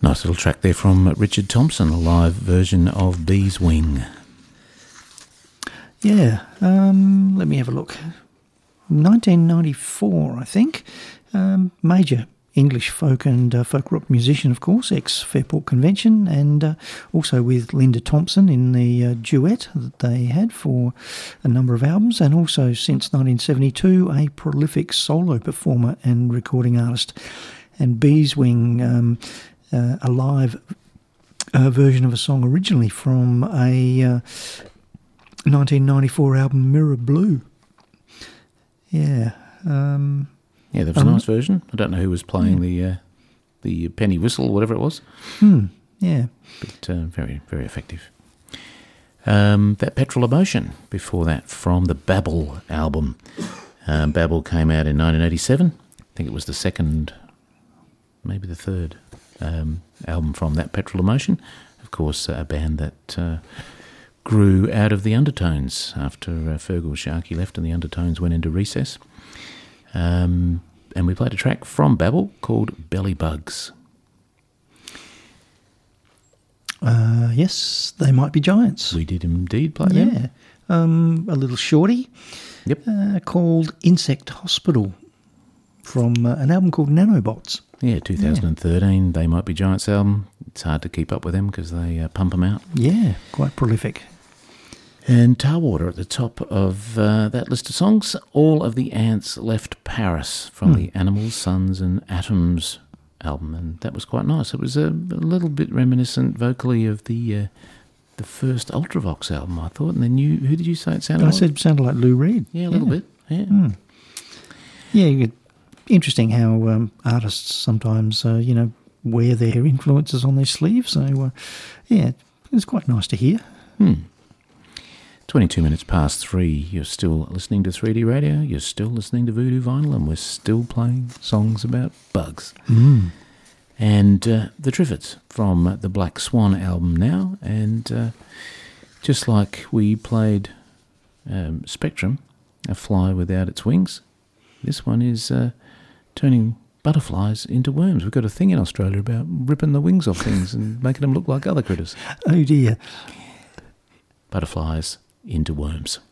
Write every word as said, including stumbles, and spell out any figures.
Nice little track there from Richard Thompson, a live version of Bees Wing. Yeah, um, let me have a look. nineteen ninety-four, I think. Um, major English folk and uh, folk rock musician, of course, ex-Fairport Convention, and uh, also with Linda Thompson in the uh, duet that they had for a number of albums, and also since nineteen seventy-two, a prolific solo performer and recording artist. And Beeswing, um, uh, a live uh, version of a song originally from a uh, nineteen ninety-four album, Mirror Blue. Yeah. Um, yeah, that was um, a nice version. I don't know who was playing yeah. the uh, the penny whistle, whatever it was. Hmm, yeah. But uh, very, very effective. Um, that Petrol Emotion before that from the Babel album. Um, Babel came out in nineteen eighty-seven. I think it was the second, maybe the third um, album from that Petrol Emotion. Of course, uh, a band that uh, grew out of the Undertones after uh, Fergal Sharkey left and the Undertones went into recess. Um, and we played a track from Babel called Belly Bugs. Uh, yes, They Might Be Giants. We did indeed play yeah. them. Um, a little shorty Yep. uh, called Insect Hospital from uh, an album called Nanobots. Yeah, twenty thirteen, yeah. They Might Be Giants album. It's hard to keep up with them because they uh, pump them out. Yeah, quite prolific. And Tarwater at the top of uh, that list of songs. All of the Ants Left Paris from Hmm. the Animals, Suns and Atoms album, and that was quite nice. It was a, a little bit reminiscent vocally of the uh, the first Ultravox album, I thought. And then you, who did you say it sounded I like? said it sounded like Lou Reed. Yeah, a little yeah. bit. Yeah. Mm. Yeah, you- interesting how um, artists sometimes, uh, you know, wear their influences on their sleeve. So, uh, yeah, it's quite nice to hear. Hmm. twenty-two minutes past three, you're still listening to three D Radio, you're still listening to Voodoo Vinyl, and we're still playing songs about bugs. Mm. And uh, the Triffids from the Black Swan album now, and uh, just like we played um, Spectrum, A Fly Without Its Wings, this one is uh, turning butterflies into worms. We've got a thing in Australia about ripping the wings off things and making them look like other critters. Oh dear. Butterflies into worms.